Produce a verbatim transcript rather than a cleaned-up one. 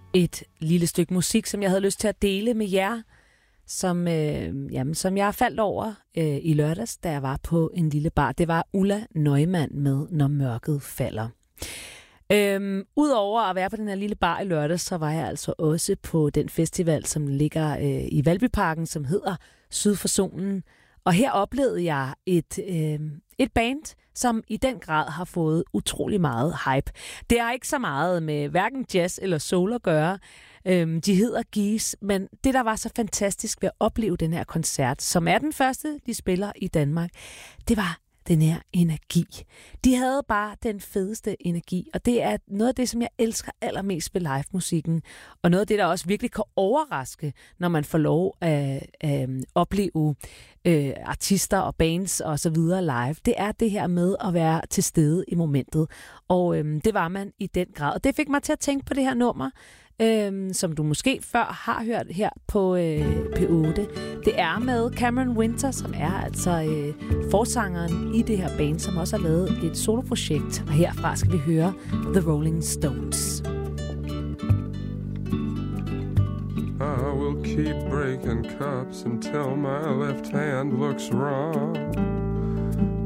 Et lille stykke musik, som jeg havde lyst til at dele med jer, som, øh, jamen, som jeg faldt over øh, i lørdags, da jeg var på en lille bar. Det var Ulla Neumann med Når mørket falder. Øhm, Udover at være på den her lille bar i lørdags, så var jeg altså også på den festival, som ligger øh, i Valbyparken, som hedder Syd for Solen. Og her oplevede jeg et, øh, et band, som i den grad har fået utrolig meget hype. Det har ikke så meget med hverken jazz eller soul at gøre. Øhm, de hedder Geese, men det, der var så fantastisk ved at opleve den her koncert, som er den første, de spiller i Danmark, det var den her energi. De havde bare den fedeste energi, og det er noget af det, som jeg elsker allermest ved live-musikken, og noget af det, der også virkelig kan overraske, når man får lov at øh, opleve øh, artister og bands og så videre live. Det er det her med at være til stede i momentet, og øh, det var man i den grad. Og det fik mig til at tænke på det her nummer, Øhm, som du måske før har hørt her på øh, P otte. Det er med Cameron Winter, som er altså øh, forsangeren i det her band, som også har lavet et soloprojekt. Og herfra skal vi høre The Rolling Stones. I will keep breaking cups until my left hand looks wrong.